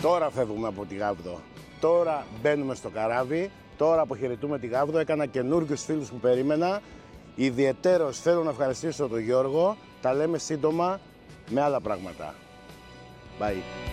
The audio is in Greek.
Τώρα φεύγουμε από τη Γάβδο. Τώρα μπαίνουμε στο καράβι. Τώρα αποχαιρετούμε τη Γάβδο. Έκανα καινούργιους φίλους που περίμενα. Ιδιαιτέρως θέλω να ευχαριστήσω τον Γιώργο. Τα λέμε σύντομα με άλλα πράγματα. Bye.